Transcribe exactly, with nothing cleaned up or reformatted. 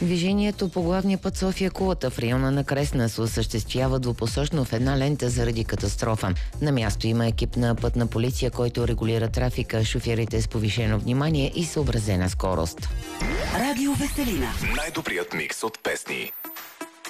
Движението по главния път София-Кулата в района на Кресна се осъществява двупосочно в една лента заради катастрофа. На място има екип на пътна полиция, който регулира трафика, шофьорите с повишено внимание и съобразена скорост. Радио Веселина. Най-добрият микс от песни.